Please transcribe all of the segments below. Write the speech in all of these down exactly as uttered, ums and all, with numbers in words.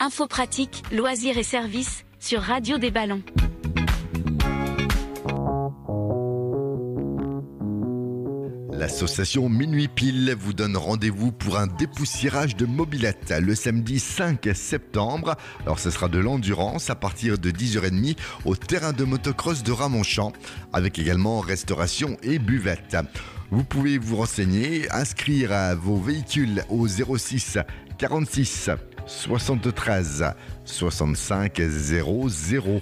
Infos pratiques, loisirs et services sur Radio des Ballons. L'association Minuit Pile vous donne rendez-vous pour un dépoussiérage de mobylettes le samedi cinq septembre. Alors ce sera de l'endurance à partir de dix heures trente au terrain de motocross de Ramonchamp, avec également restauration et buvette. Vous pouvez vous renseigner, inscrire à vos véhicules au zéro six quarante-six soixante-treize soixante-cinq zéro zéro.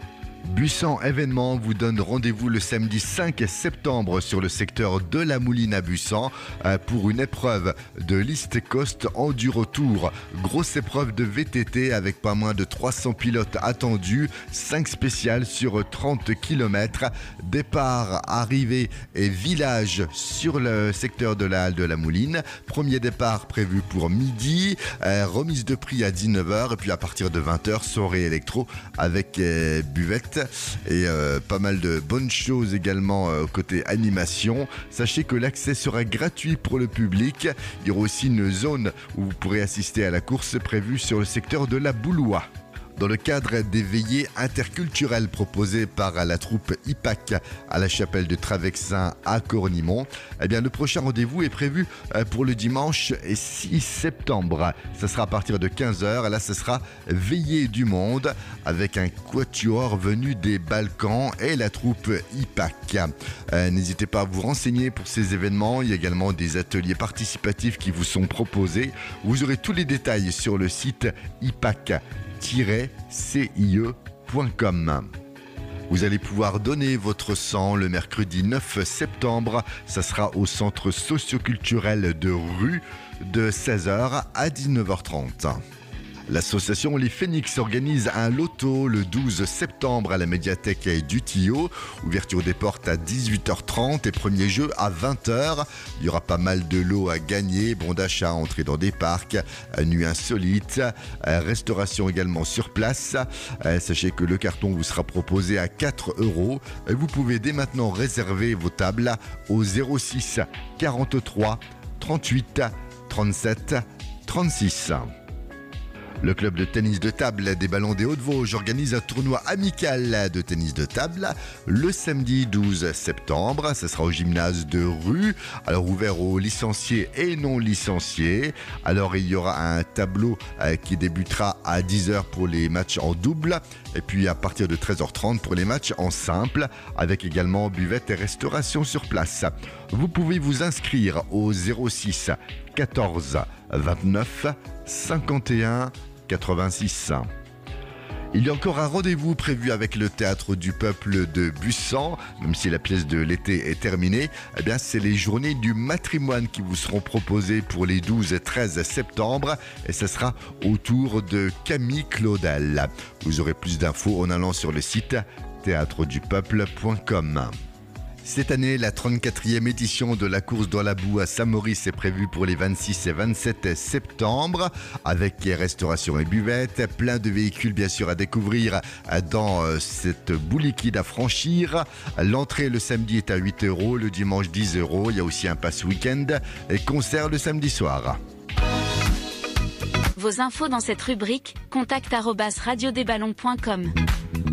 Buisson Événements vous donne rendez-vous le samedi cinq septembre sur le secteur de la Mouline à Buisson pour une épreuve de l'East Coast Enduro Tour. Grosse épreuve de V T T avec pas moins de trois cents pilotes attendus, cinq spéciales sur trente kilomètres. Départ, arrivée et village sur le secteur de la halle de la Mouline. Premier départ prévu pour midi, euh, remise de prix à dix-neuf heures et puis à partir de vingt heures, soirée électro avec euh, buvette. Et euh, pas mal de bonnes choses également euh, côté animation. Sachez que l'accès sera gratuit pour le public. Il y aura aussi une zone où vous pourrez assister à la course prévue sur le secteur de la Boulois. Dans le cadre des veillées interculturelles proposées par la troupe I P A C à la chapelle de Travexin à Cornimont, eh bien, le prochain rendez-vous est prévu pour le dimanche six septembre. Ça sera à partir de quinze heures. Là, ce sera Veillée du Monde avec un quatuor venu des Balkans et la troupe I P A C. Euh, n'hésitez pas à vous renseigner pour ces événements. Il y a également des ateliers participatifs qui vous sont proposés. Vous aurez tous les détails sur le site I P A C tiret C I E point com. Vous allez pouvoir donner votre sang le mercredi neuf septembre. Ça sera au centre socioculturel de Rue de seize heures à dix-neuf heures trente. L'association Les Phénix organise un loto le douze septembre à la médiathèque du Tillot. Ouverture des portes à dix-huit heures trente et premier jeu à vingt heures. Il y aura pas mal de lots à gagner, bons d'achat, entrée dans des parcs, nuit insolite, restauration également sur place. Sachez que le carton vous sera proposé à quatre euros. Vous pouvez dès maintenant réserver vos tables au zéro six quarante-trois trente-huit trente-sept trente-six. Le club de tennis de table des Ballons des Hauts-de-Vosges organise un tournoi amical de tennis de table le samedi douze septembre. Ça sera au gymnase de Rue, alors ouvert aux licenciés et non licenciés. Alors il y aura un tableau qui débutera à dix heures pour les matchs en double et puis à partir de treize heures trente pour les matchs en simple, avec également buvette et restauration sur place. Vous pouvez vous inscrire au zéro six quatorze vingt-neuf cinquante et un quatre-vingt-six. Il y a encore un rendez-vous prévu avec le Théâtre du Peuple de Buisson, même si la pièce de l'été est terminée. Eh bien, c'est les journées du matrimoine qui vous seront proposées pour les douze et treize septembre et ce sera autour de Camille Claudel. Vous aurez plus d'infos en allant sur le site théâtre du peuple point com. Cette année, la trente-quatrième édition de la course dans la boue à Saint-Maurice est prévue pour les vingt-six et vingt-sept septembre, avec restauration et buvette, plein de véhicules bien sûr à découvrir dans cette boue liquide à franchir. L'entrée le samedi est à huit euros, le dimanche dix euros. Il y a aussi un pass week-end et concert le samedi soir. Vos infos dans cette rubrique, contact arobase radio des ballons point com.